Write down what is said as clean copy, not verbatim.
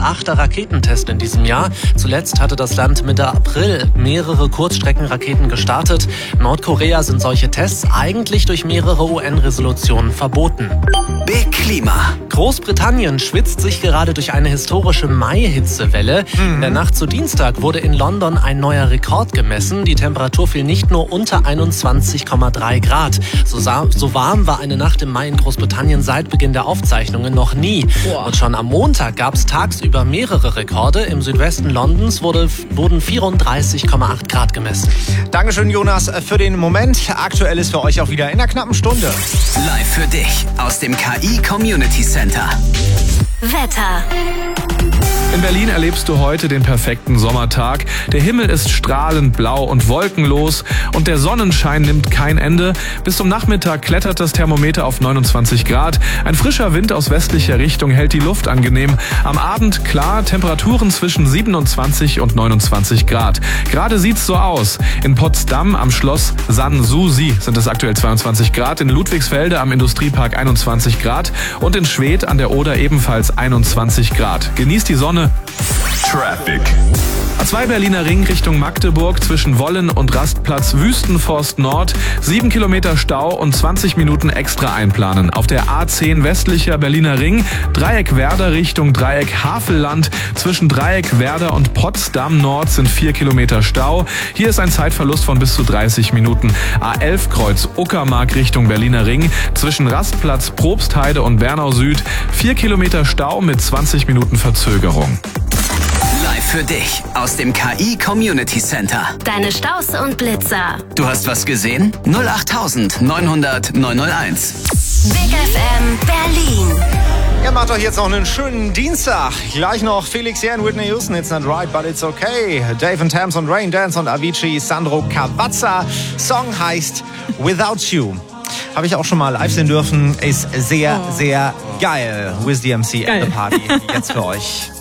8. Raketentest in diesem Jahr. Zuletzt hatte das Land Mitte April mehrere Kurzstreckenraketen gestartet. In Nordkorea sind solche Tests eigentlich durch mehrere UN-Resolutionen verboten. Big Klima. Großbritannien schwitzt sich gerade durch eine historische Mai-Hitzewelle. In der Nacht zu Dienstag wurde in London ein neuer Rekord gemessen. Die Temperatur fiel nicht nur unter 21,3 Grad. So warm war eine Nacht im Mai in Großbritannien seit Beginn der Aufzeichnungen noch nie. Und schon am Montag gab es tagsüber mehrere Rekorde. Im Südwesten Londons wurden 34,8 Grad gemessen. Dankeschön, Jonas, für den Moment. Aktuell ist für euch auch wieder in einer knappen Stunde. Live für dich aus dem KI Community Center. Wetter. In Berlin erlebst du heute den perfekten Sommertag. Der Himmel ist strahlend blau und wolkenlos und der Sonnenschein nimmt kein Ende. Bis zum Nachmittag klettert das Thermometer auf 29 Grad. Ein frischer Wind aus westlicher Richtung hält die Luft angenehm. Am Abend klar, Temperaturen zwischen 27 und 29 Grad. Gerade sieht's so aus. In Potsdam am Schloss Sanssouci sind es aktuell 22 Grad, in Ludwigsfelde am Industriepark 21 Grad und in Schwedt an der Oder ebenfalls 21 Grad. Genießt die Sonne. Traffic. A2 Berliner Ring Richtung Magdeburg zwischen Wollen und Rastplatz Wüstenforst Nord. 7 Kilometer Stau und 20 Minuten extra einplanen. Auf der A10 westlicher Berliner Ring Dreieck Werder Richtung Dreieck Havelland. Zwischen Dreieck Werder und Potsdam Nord sind 4 Kilometer Stau. Hier ist ein Zeitverlust von bis zu 30 Minuten. A11 Kreuz Uckermark Richtung Berliner Ring. Zwischen Rastplatz Probstheide und Bernau Süd 4 Kilometer Stau mit 20 Minuten Verzögerung. Live für dich aus dem KI Community Center. Deine Staus und Blitzer. Du hast was gesehen? 08000 900 901. Big FM Berlin. Ihr macht euch jetzt noch einen schönen Dienstag. Gleich noch Felix hier und Whitney Houston. It's not right, but it's okay. Dave and Tams und Rain Dance und Avicii, Sandro Cavazza. Song heißt Without You. Habe ich auch schon mal live sehen dürfen. Ist sehr, sehr geil. With DMC at the Party. Jetzt für euch.